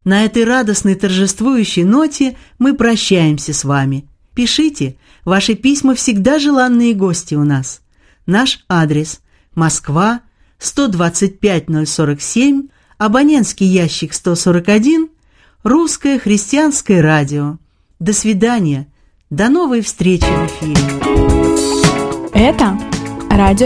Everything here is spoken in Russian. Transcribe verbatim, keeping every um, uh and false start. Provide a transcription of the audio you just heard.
На этой радостной торжествующей ноте мы прощаемся с вами. Пишите, ваши письма всегда желанные гости у нас. Наш адрес: Москва, сто двадцать пять ноль сорок семь, абонентский ящик сто сорок один, Русское христианское радио. До свидания, до новой встречи в эфире. Это радио